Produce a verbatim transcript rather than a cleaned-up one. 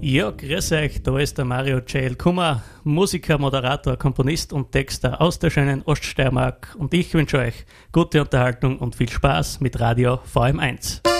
Ja, grüß euch, da ist der Mario J L. Kummer, Musiker, Moderator, Komponist und Texter aus der schönen Oststeiermark und ich wünsche euch gute Unterhaltung und viel Spaß mit Radio V M eins.